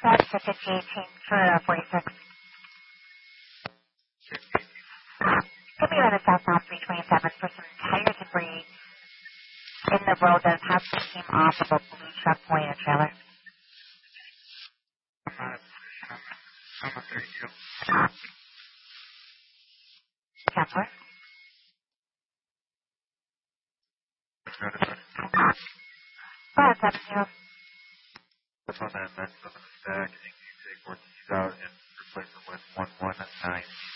That's the 58 for 46. Could be around the southbound 327 for some tire debris in the road that possibly came off of a blue truck pulling a trailer. I'm a 32. Counselor? Go ahead, 70. That's on that mess on the stack. And you take 14,000, replace it with 119.